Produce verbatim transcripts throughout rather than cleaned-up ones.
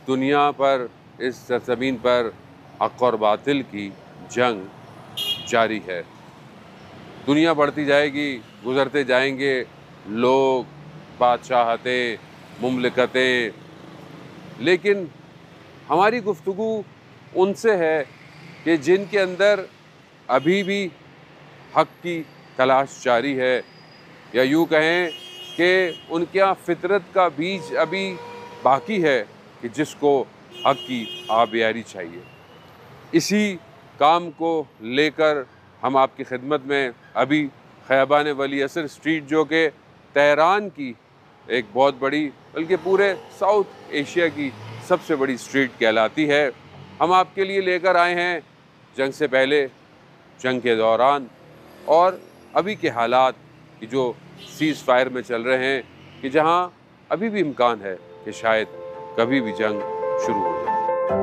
दुनिया पर, इस सरज़मीन पर हक़ और बातिल की जंग जारी है। दुनिया बढ़ती जाएगी, गुज़रते जाएंगे लोग, बादशाहतें, मुमलिकतें, लेकिन हमारी गुफ्तगू उनसे है कि जिनके अंदर अभी भी हक़ की तलाश जारी है, या यूँ कहें कि उनके यहाँ फ़ितरत का बीज अभी बाकी है कि जिसको हक़ की आबियारी चाहिए। इसी काम को लेकर हम आपकी खिदमत में अभी ख़ियाबान वली असर स्ट्रीट, जो कि तेहरान की एक बहुत बड़ी, बल्कि पूरे साउथ एशिया की सबसे बड़ी स्ट्रीट कहलाती है, हम आपके लिए लेकर आए हैं जंग से पहले, जंग के दौरान और अभी के हालात कि जो सीज़ फायर में चल रहे हैं, कि जहां अभी भी इम्कान है कि शायद कभी भी जंग शुरू हो जाए।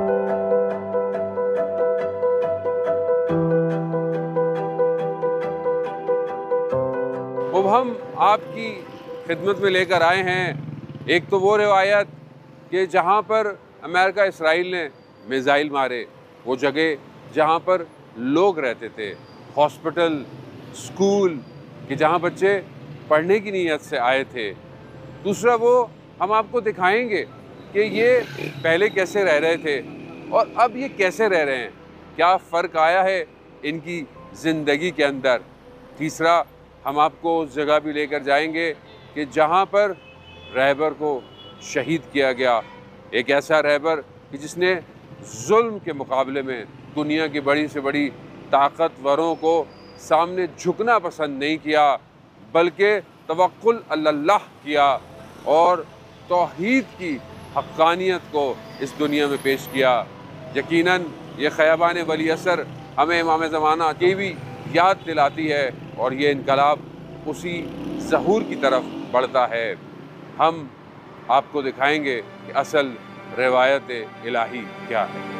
अब हम आपकी खिदमत में लेकर आए हैं एक तो वो रिवायत कि जहां पर अमेरिका इसराइल ने मिसाइल मारे, वो जगह जहां पर लोग रहते थे, हॉस्पिटल, स्कूल, कि जहां बच्चे पढ़ने की नीयत से आए थे। दूसरा वो हम आपको दिखाएंगे कि ये पहले कैसे रह रहे थे और अब ये कैसे रह रहे हैं, क्या फ़र्क आया है इनकी ज़िंदगी के अंदर। तीसरा, हम आपको उस जगह भी लेकर जाएंगे कि जहां पर रहबर को शहीद किया गया, एक ऐसा रहबर कि जिसने जुल्म के मुकाबले में दुनिया की बड़ी से बड़ी ताकतवरों को सामने झुकना पसंद नहीं किया, बल्कि तवक्कुल अल्लाह किया और तौहीद की हक़्क़ानियत को इस दुनिया में पेश किया। यकीनन ये ख़ियाबान वली असर हमें इमाम ज़माना की भी याद दिलाती है और ये इनकलाब उसी ज़हूर की तरफ बढ़ता है। हम आपको दिखाएंगे कि असल रिवायत इलाही क्या है।